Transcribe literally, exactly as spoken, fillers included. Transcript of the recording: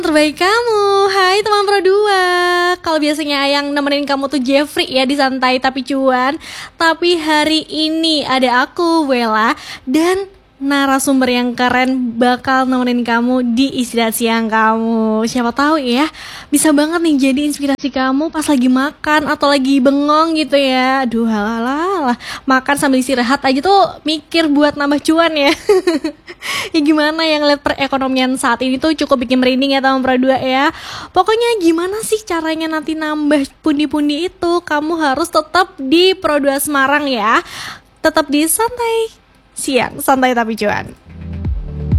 Terbaik kamu. Hai teman Pro dua. Kalau biasanya yang nemenin kamu tuh Jeffrey ya di Santai Tapi Cuan, tapi hari ini ada aku Wella dan narasumber yang keren bakal nemenin kamu di istirahat siang kamu. Siapa tahu ya, bisa banget nih jadi inspirasi kamu pas lagi makan atau lagi bengong gitu ya. Aduh halalah, makan sambil istirahat aja tuh mikir buat nambah cuan ya. Ya gimana yang lihat perekonomian saat ini tuh cukup bikin merinding ya teman Pro dua ya. Pokoknya gimana sih caranya nanti nambah pundi-pundi itu? Kamu harus tetap di Pro dua Semarang ya. Tetap di Santai Siang, Santai Tapi Cuan.